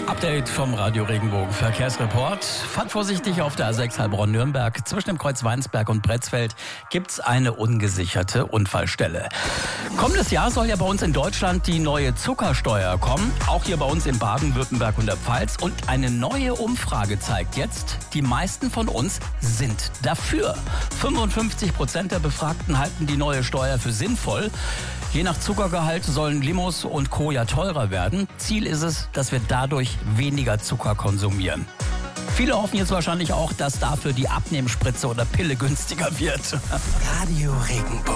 Update vom Radio Regenbogen Verkehrsreport. Fahrt vorsichtig auf der A6 Heilbronn-Nürnberg. Zwischen dem Kreuz Weinsberg und Pretzfeld gibt's eine ungesicherte Unfallstelle. Kommendes Jahr soll ja bei uns in Deutschland die neue Zuckersteuer kommen. Auch hier bei uns in Baden-Württemberg und der Pfalz. Und eine neue Umfrage zeigt jetzt, die meisten von uns sind dafür. 55% der Befragten halten die neue Steuer für sinnvoll. Je nach Zuckergehalt sollen Limos und Co. ja teurer werden. Ziel ist es, dass wir dadurch weniger Zucker konsumieren. Viele hoffen jetzt wahrscheinlich auch, dass dafür die Abnehmspritze oder Pille günstiger wird. Radio Regenbogen.